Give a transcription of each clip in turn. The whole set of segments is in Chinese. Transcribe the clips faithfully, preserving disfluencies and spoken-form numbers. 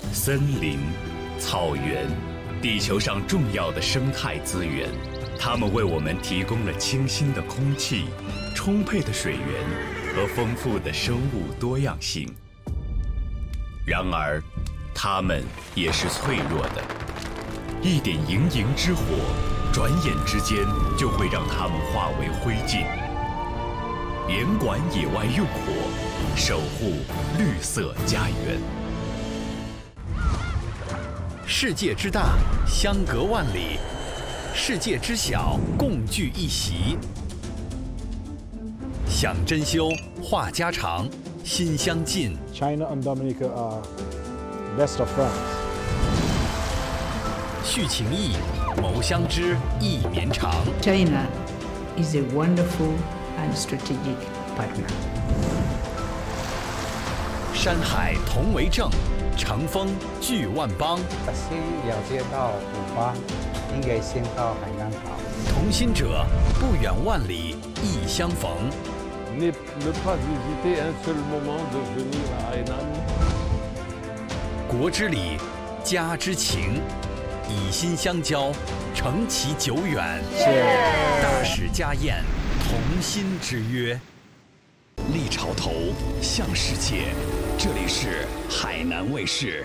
森林、草原，地球上重要的生态资源，它们为我们提供了清新的空气、充沛的水源和丰富的生物多样性。然而，它们也是脆弱的，一点营营之火，转眼之间就会让它们化为灰烬。严管野外用火，守护绿色家园。 世界之大，相隔万里；世界之小，共聚一席。想珍馐，话家常，心相近。 China and Dominica are best of friends. 续情谊，谋相知，意绵长。 China is a wonderful and strategic partner. 山海同为证，乘风聚万邦。 先了解到古巴，应该先到海南岛。 同心者，不远万里，亦相逢。 Ne, ne pas hésiter un seul moment de venir à Hainan. 国之礼，家之情，以心相交，承其久远。大使家宴，同心之约。立潮头，向世界。这里是海南卫视。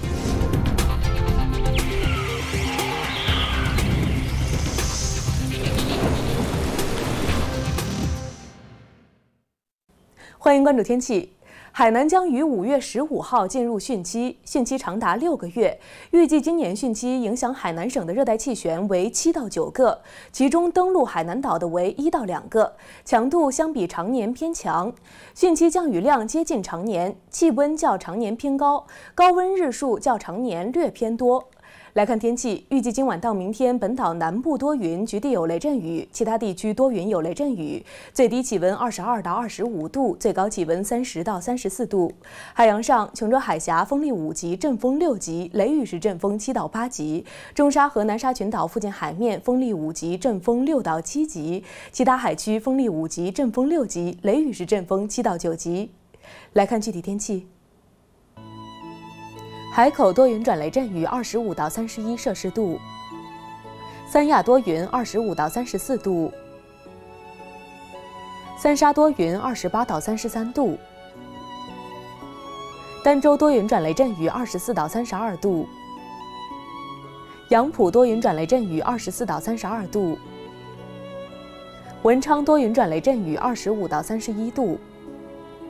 欢迎关注天气。海南将于五月十五号进入汛期，汛期长达六个月。预计今年汛期影响海南省的热带气旋为七到九个，其中登陆海南岛的为一到两个，强度相比常年偏强。汛期降雨量接近常年，气温较常年偏高，高温日数较常年略偏多。来看天气，预计今晚到明天，本岛南部多云，局地有雷阵雨，其他地区多云有雷阵雨，最低气温二十二到二十五度，最高气温三十到三十四度。海洋上，琼州海峡风力五级，阵风六级，雷雨时阵风七到八级；中沙和南沙群岛附近海面风力五级，阵风六到七级，其他海区风力五级，阵风六级，雷雨时阵风七到九级。来看具体天气。海口多云转雷阵雨，二十五到三十一摄氏度；三亚多云，二十五到三十四度；三沙多云，二十八到三十三度；儋州多云转雷阵雨，二十四到三十二度；杨浦多云转雷阵雨，二十四到三十二度；文昌多云转雷阵雨，二十五到三十一度。